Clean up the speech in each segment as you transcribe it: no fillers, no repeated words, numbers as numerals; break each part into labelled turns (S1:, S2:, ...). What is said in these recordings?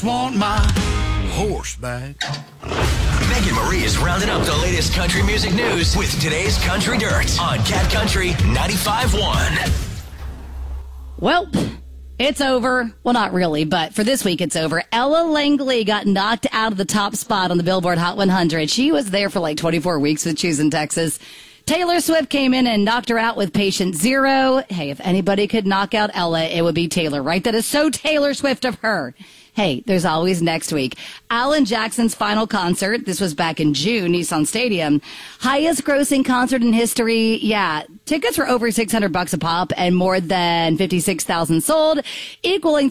S1: Want my horse back.
S2: Megan Marie is rounding up the latest country music news with today's Country Dirt on Cat Country 95.1.
S3: Well, it's over. Well, not really, but for this week it's over. Ella Langley got knocked out of the top spot on the Billboard Hot 100. She was there for like 24 weeks with Choosing Texas. Taylor Swift came in and knocked her out with Patient Zero. Hey, if anybody could knock out Ella, it would be Taylor, right? That is so Taylor Swift of her. Hey, there's always next week. Alan Jackson's final concert. This was back in June, Nissan Stadium. Highest grossing concert in history. Yeah, tickets were over $600 a pop and more than 56,000 sold, equaling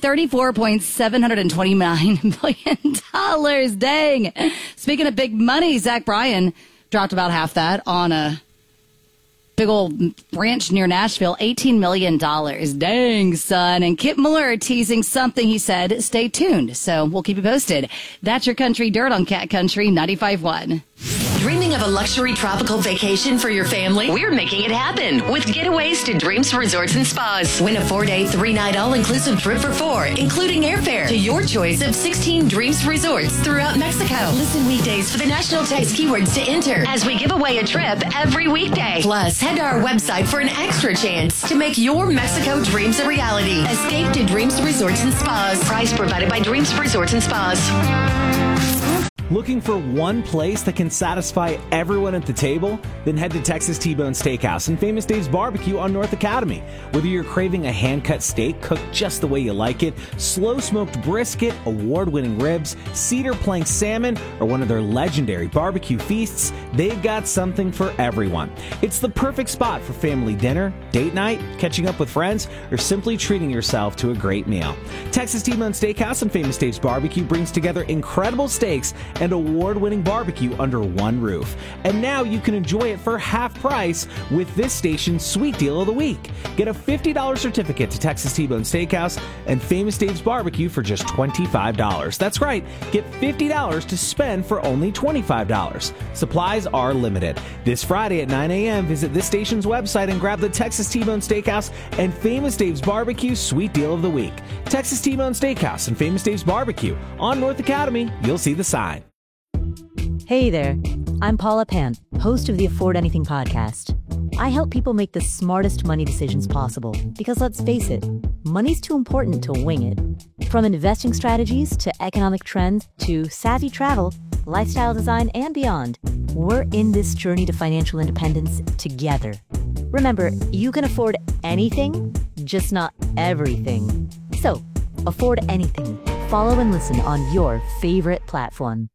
S3: $34.729 million. Dang. Speaking of big money, Zach Bryan dropped about half that on a big old ranch near Nashville, $18 million. Dang, son. And Kip Miller teasing something he said. Stay tuned. So we'll keep you posted. That's your Country Dirt on Cat Country 95.1.
S4: Dreaming of a luxury tropical vacation for your family? We're making it happen with Getaways to Dreams Resorts and Spas. Win a 4-day, 3-night all-inclusive trip for 4, including airfare to your choice of 16 Dreams Resorts throughout Mexico. Listen weekdays for the national text keywords to enter as we give away a trip every weekday. Plus, head to our website for an extra chance to make your Mexico dreams a reality. Escape to Dreams Resorts and Spas. Prize provided by Dreams Resorts and Spas.
S5: Looking for one place that can satisfy everyone at the table? Then head to Texas T-Bone Steakhouse and Famous Dave's Barbecue on North Academy. Whether you're craving a hand-cut steak cooked just the way you like it, slow-smoked brisket, award-winning ribs, cedar plank salmon, or one of their legendary barbecue feasts, they've got something for everyone. It's the perfect spot for family dinner, date night, catching up with friends, or simply treating yourself to a great meal. Texas T-Bone Steakhouse and Famous Dave's Barbecue brings together incredible steaks and award-winning barbecue under one roof. And now you can enjoy it for half price with this station's Sweet Deal of the Week. Get a $50 certificate to Texas T-Bone Steakhouse and Famous Dave's Barbecue for just $25. That's right, get $50 to spend for only $25. Supplies are limited. This Friday at 9 a.m., visit this station's website and grab the Texas T-Bone Steakhouse and Famous Dave's Barbecue Sweet Deal of the Week. Texas T-Bone Steakhouse and Famous Dave's Barbecue on North Academy. You'll see the sign.
S6: Hey there, I'm Paula Pan, host of the Afford Anything podcast. I help people make the smartest money decisions possible because let's face it, money's too important to wing it. From investing strategies to economic trends to savvy travel, lifestyle design, and beyond, we're in this journey to financial independence together. Remember, you can afford anything, just not everything. So, afford anything. Follow and listen on your favorite platform.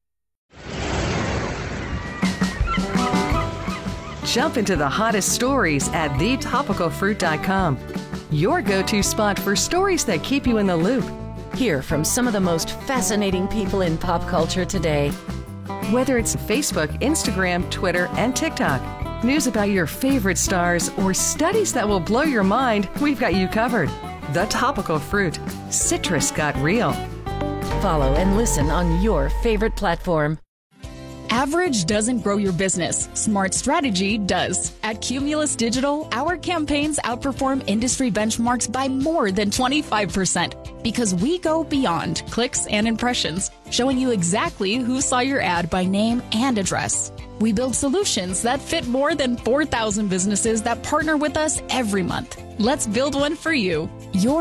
S7: Jump into the hottest stories at thetopicalfruit.com. Your go-to spot for stories that keep you in the loop.
S8: Hear from some of the most fascinating people in pop culture today.
S7: Whether it's Facebook, Instagram, Twitter, and TikTok, news about your favorite stars, or studies that will blow your mind, we've got you covered. The Topical Fruit. Citrus got real.
S8: Follow and listen on your favorite platform.
S9: Average doesn't grow your business. Smart strategy does. At Cumulus Digital, our campaigns outperform industry benchmarks by more than 25% because we go beyond clicks and impressions, showing you exactly who saw your ad by name and address. We build solutions that fit more than 4,000 businesses that partner with us every month. Let's build one for you. Your